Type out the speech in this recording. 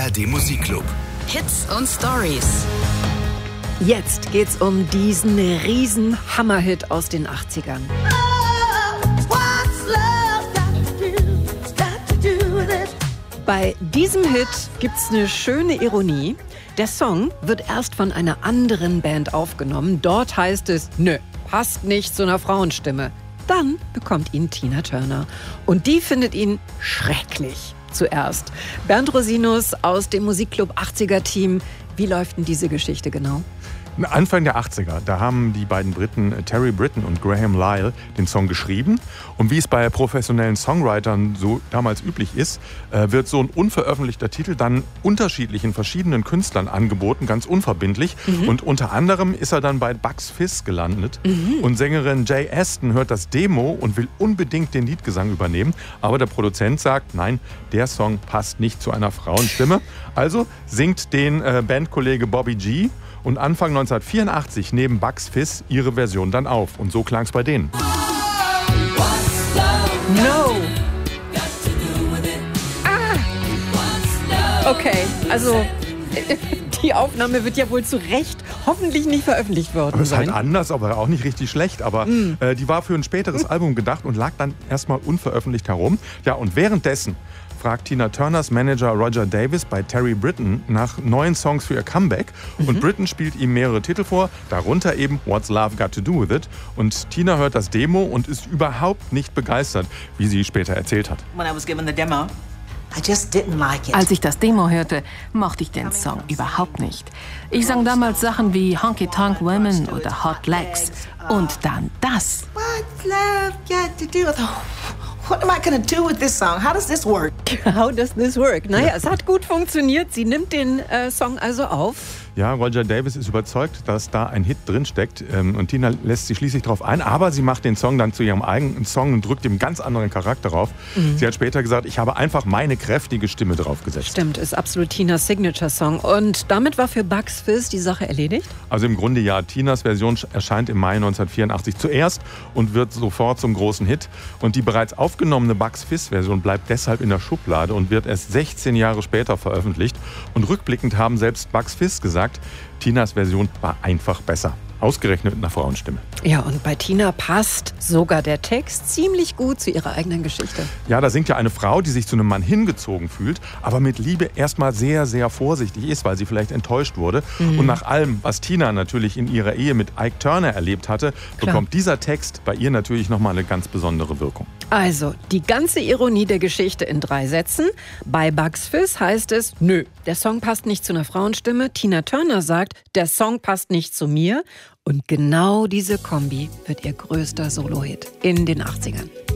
ARD Musikclub. Hits und Stories. Jetzt geht's um diesen riesen Hammerhit aus den 80ern. Bei diesem Hit gibt's eine schöne Ironie. Der Song wird erst von einer anderen Band aufgenommen. Dort heißt es, nö, passt nicht zu einer Frauenstimme. Dann bekommt ihn Tina Turner. Und die findet ihn schrecklich. Zuerst. Bernd Rosinus aus dem Musikclub 80er Team. Wie läuft denn diese Geschichte genau? Anfang der 80er, da haben die beiden Briten Terry Britten und Graham Lyle den Song geschrieben. Und wie es bei professionellen Songwritern so damals üblich ist, wird so ein unveröffentlichter Titel dann unterschiedlichen verschiedenen Künstlern angeboten, ganz unverbindlich. Und unter anderem ist er dann bei Bucks Fizz gelandet. Und Sängerin Jay Aston hört das Demo und will unbedingt den Liedgesang übernehmen. Aber der Produzent sagt, nein, der Song passt nicht zu einer Frauenstimme. Also singt den Bandkollege Bobby G. Und Anfang 1984 nehmen Bucks Fizz ihre Version dann auf. Und so klang es bei denen. No! Okay, also die Aufnahme wird ja wohl zu Recht hoffentlich nicht veröffentlicht worden Aber es ist sein. halt anders, aber auch nicht richtig schlecht. Aber die war für ein späteres Album gedacht und lag dann erstmal unveröffentlicht herum. Ja, und währenddessen fragt Tina Turners Manager Roger Davis bei Terry Britten nach neuen Songs für ihr Comeback. Und Britten spielt ihm mehrere Titel vor, darunter eben What's Love Got to Do With It. Und Tina hört das Demo und ist überhaupt nicht begeistert, wie sie später erzählt hat. When I was given the demo, I just didn't like it. Als ich das Demo hörte, mochte ich den Song überhaupt nicht. Ich sang damals Sachen wie Honky Tonk Women oder Hot Legs. Und dann das. What's love got to do with... What am I gonna do with this song? How does this work? How does this work? Naja, es hat gut funktioniert. Sie nimmt den Song also auf. Ja, Roger Davis ist überzeugt, dass da ein Hit drinsteckt. Und Tina lässt sich schließlich darauf ein. Aber sie macht den Song dann zu ihrem eigenen Song und drückt ihm einen ganz anderen Charakter drauf. Sie hat später gesagt, ich habe einfach meine kräftige Stimme drauf gesetzt. Stimmt, ist absolut Tinas Signature-Song. Und damit war für Bucks Fizz die Sache erledigt? Also im Grunde ja, Tinas Version erscheint im Mai 1984 zuerst und wird sofort zum großen Hit. Und die bereits aufgenommene Bucks Fizz-Version bleibt deshalb in der Schublade und wird erst 16 Jahre später veröffentlicht. Und rückblickend haben selbst Bucks Fizz gesagt, Tinas Version war einfach besser. Ausgerechnet mit einer Frauenstimme. Ja, und bei Tina passt sogar der Text ziemlich gut zu ihrer eigenen Geschichte. Ja, da singt ja eine Frau, die sich zu einem Mann hingezogen fühlt, aber mit Liebe erstmal sehr, sehr vorsichtig ist, weil sie vielleicht enttäuscht wurde. Und nach allem, was Tina natürlich in ihrer Ehe mit Ike Turner erlebt hatte, bekommt dieser Text bei ihr natürlich nochmal eine ganz besondere Wirkung. Also, die ganze Ironie der Geschichte in 3 Sätzen. Bei Bucks Fizz heißt es, nö, der Song passt nicht zu einer Frauenstimme. Tina Turner sagt, der Song passt nicht zu mir. Und genau diese Kombi wird ihr größter Solo-Hit in den 80ern.